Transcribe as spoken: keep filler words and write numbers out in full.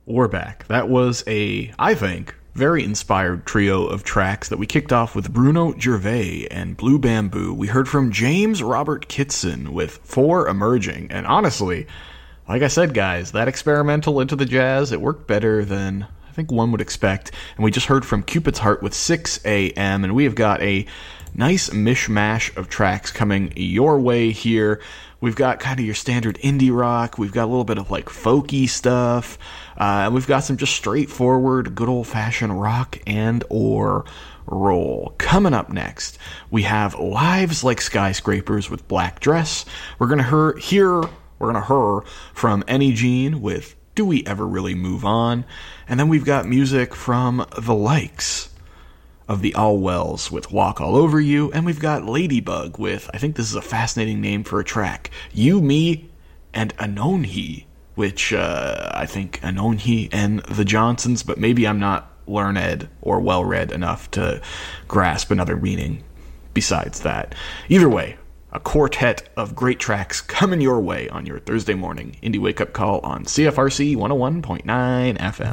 We're back. That was a, I think, very inspired trio of tracks that we kicked off with Bruno Gervais and Blue Bamboo. We heard from James Robert Kitson with For Emerging, and honestly, like I said, guys, that experimental into the jazz, it worked better than I think one would expect. And we just heard from Cupid's Heart with six a.m., and we have got a nice mishmash of tracks coming your way here. We've got kind of your standard indie rock. We've got a little bit of like folky stuff. Uh, and we've got some just straightforward, good old-fashioned rock and or roll. Coming up next, we have Lives Like Skyscrapers with Black Dress. We're going to hear, we're going to hear from Annie Jean with Do We Ever Really Move On? And then we've got music from the likes of the Allwells with Walk All Over You, and we've got Ladybug with, I think this is a fascinating name for a track, You, Me, and Anonhi, which uh, I think Anonhi and the Johnsons, but maybe I'm not learned or well-read enough to grasp another meaning besides that. Either way, a quartet of great tracks coming your way on your Thursday morning Indie Wake Up Call on C F R C one oh one point nine F M.